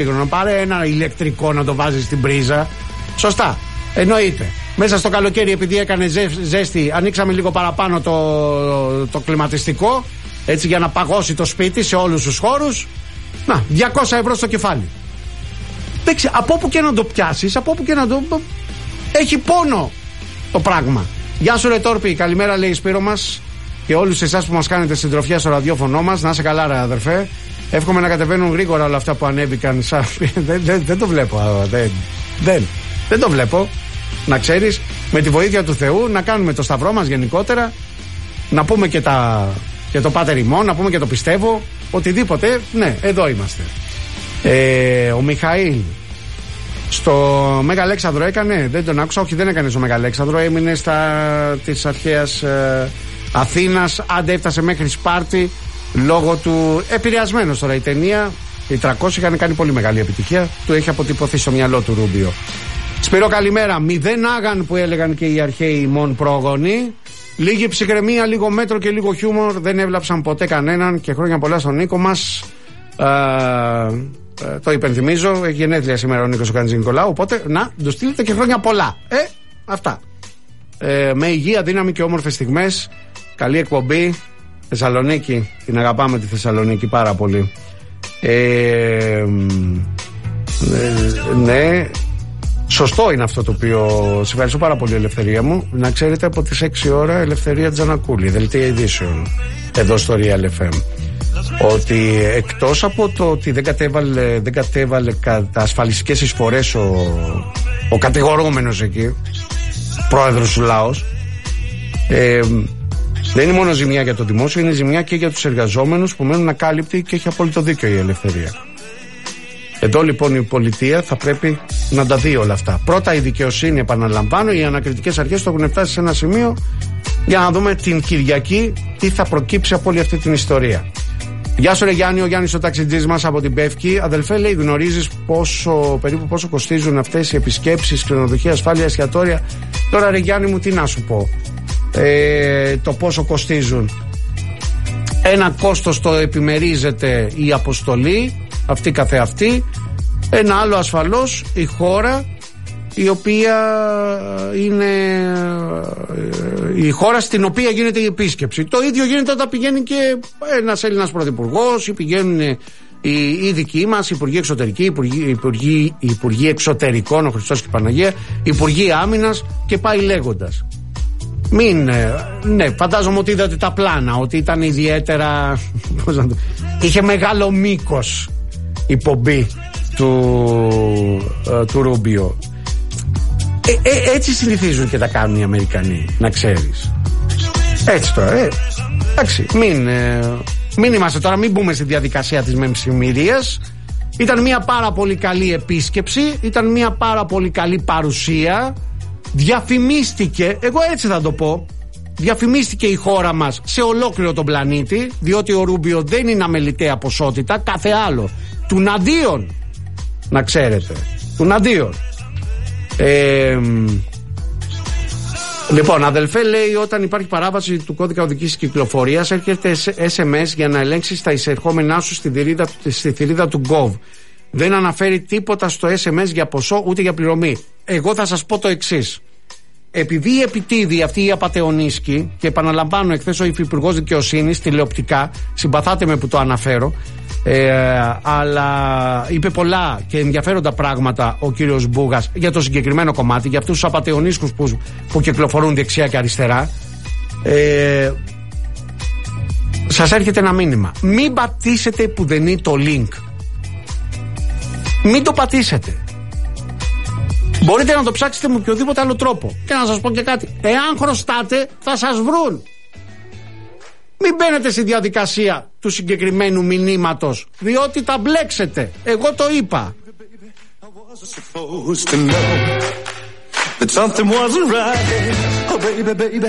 να πάρε ένα ηλεκτρικό να το βάζει στην πρίζα. Σωστά. Εννοείται. Μέσα στο καλοκαίρι, επειδή έκανε ζέστη, ανοίξαμε λίγο παραπάνω το κλιματιστικό, έτσι, για να παγώσει το σπίτι σε όλους τους χώρους. Να, 200 ευρώ στο κεφάλι. Από όπου και να το πιάσεις, από όπου και να το... Έχει πόνο το πράγμα. Γεια σου ρε Τόρπη, καλημέρα λέει η Σπύρο μας και όλους εσάς που μας κάνετε συντροφιά στο ραδιόφωνο μας. Να είσαι καλά ρε αδερφέ. Εύχομαι να κατεβαίνουν γρήγορα όλα αυτά που ανέβηκαν. Δεν το βλέπω. Δεν το βλέπω. Να ξέρεις, με τη βοήθεια του Θεού να κάνουμε το σταυρό μας γενικότερα. Να πούμε και το Πάτερ ημών, να πούμε και το πιστεύω. Οτιδήποτε, ναι, εδώ είμαστε. Ο Μιχαήλ στο Μέγα Αλέξανδρο έκανε, δεν τον άκουσα, όχι δεν έκανε στο Μέγα Αλέξανδρο, έμεινε της αρχαίας Αθήνας, άντε έφτασε μέχρι Σπάρτη λόγω του, επηρεασμένος τώρα η ταινία, οι 300 είχαν κάνει πολύ μεγάλη επιτυχία, του έχει αποτυπωθεί στο μυαλό του Ρούμπιο. Σπύρο καλημέρα, 0 άγαν που έλεγαν και οι αρχαίοι ημών πρόγονοι, λίγη ψυχραιμία, λίγο μέτρο και λίγο χιούμορ, δεν έβλαψαν ποτέ κανέναν και χρόνια πολλά στον Νίκο μας. Το υπενθυμίζω, έχει γενέθλια σήμερα ο Νίκος ο Καντζη Νικολάου, οπότε να του στείλετε και χρόνια πολλά. Αυτά. Με υγεία, δύναμη και όμορφες στιγμές. Καλή εκπομπή. Θεσσαλονίκη, την αγαπάμε τη Θεσσαλονίκη πάρα πολύ. Ναι, σωστό είναι αυτό το οποίο. Σε ευχαριστώ πάρα πολύ, Ελευθερία μου. Να ξέρετε, από τις 6 ώρα Ελευθερία Τζανακούλη, δελτία ειδήσεων, εδώ στο Real FM. Ότι εκτός από το ότι δεν κατέβαλε τα ασφαλιστικές εισφορές ο κατηγορούμενος εκεί, πρόεδρος του Λάος, δεν είναι μόνο ζημιά για το δημόσιο, είναι ζημιά και για τους εργαζόμενους που μένουν ακάλυπτοι και έχει απόλυτο δίκιο η Ελευθερία. Εδώ λοιπόν η πολιτεία θα πρέπει να τα δει όλα αυτά. Πρώτα η δικαιοσύνη, επαναλαμβάνω, οι ανακριτικές αρχές το έχουν φτάσει σε ένα σημείο για να δούμε την Κυριακή τι θα προκύψει από όλη αυτή την ιστορία. Γεια σου ρε Γιάννη, ο Γιάννης ο ταξιτζής μας από την Πεύκη. Αδελφέ, λέει, γνωρίζεις περίπου πόσο κοστίζουν αυτές οι επισκέψεις, ξενοδοχεία, ασφάλεια, εστιατόρια? Τώρα ρε Γιάννη μου, τι να σου πω, το πόσο κοστίζουν. Ένα κόστος το επιμερίζεται η αποστολή, αυτή καθεαυτή. Ένα άλλο ασφαλώς η χώρα, η οποία είναι η χώρα στην οποία γίνεται η επίσκεψη. Το ίδιο γίνεται όταν πηγαίνει και ένας Έλληνας πρωθυπουργός ή πηγαίνουν οι δικοί μας, οι υπουργοί εξωτερικοί, υπουργοί εξωτερικών, ο Χριστός και η Παναγία, υπουργοί άμυνας και πάει λέγοντας. Ναι, φαντάζομαι ότι είδατε τα πλάνα, ότι ήταν ιδιαίτερα, είχε μεγάλο μήκος η πομπή του Ρούμπιο. Έτσι συνηθίζουν και τα κάνουν οι Αμερικανοί, να ξέρεις. Έτσι τώρα, εντάξει, μην είμαστε τώρα, μην μπούμε στη διαδικασία της μεμψημυρίας. Ήταν μια πάρα πολύ καλή επίσκεψη, ήταν μια πάρα πολύ καλή παρουσία. Διαφημίστηκε, εγώ έτσι θα το πω, διαφημίστηκε η χώρα μας σε ολόκληρο τον πλανήτη, διότι ο Ρούμπιο δεν είναι αμεληταία ποσότητα, κάθε άλλο. Τουναντίον, να ξέρετε, τουναντίον. Λοιπόν, αδελφέ, λέει, όταν υπάρχει παράβαση του κώδικα οδικής κυκλοφορίας, έρχεται SMS για να ελέγξεις τα εισερχόμενά σου στη θηρίδα του Gov. Δεν αναφέρει τίποτα στο SMS για ποσό ούτε για πληρωμή. Εγώ θα σας πω το εξής. Επειδή η επιτίδη αυτή η απατεωνίσκη, και επαναλαμβάνω, εχθές ο Υφυπουργός Δικαιοσύνης τηλεοπτικά, συμπαθάτε με που το αναφέρω, αλλά είπε πολλά και ενδιαφέροντα πράγματα ο κύριος Μπούγας για το συγκεκριμένο κομμάτι, για αυτούς τους απατεωνίσκους που κυκλοφορούν δεξιά και αριστερά. Σας έρχεται ένα μήνυμα. Μην πατήσετε πουδενή το link. Μην το πατήσετε. Μπορείτε να το ψάξετε με οποιοδήποτε άλλο τρόπο. Και να σας πω και κάτι. Εάν χρωστάτε, θα σας βρουν. Μην μπαίνετε στη διαδικασία του συγκεκριμένου μηνύματος, διότι τα μπλέξετε. Εγώ το είπα.